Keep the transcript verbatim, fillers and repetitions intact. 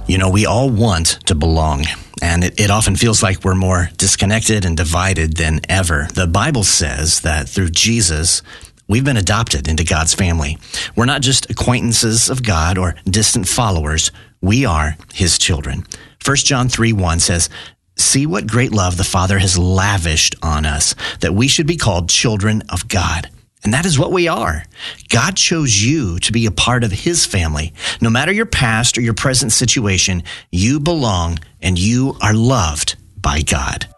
You know, we all want to belong, and it, it often feels like we're more disconnected and divided than ever. The Bible says that through Jesus, we've been adopted into God's family. We're not just acquaintances of God or distant followers. We are his children. First John three one says, "See what great love the Father has lavished on us, that we should be called children of God." And that is what we are. God chose you to be a part of his family. No matter your past or your present situation, you belong and you are loved by God.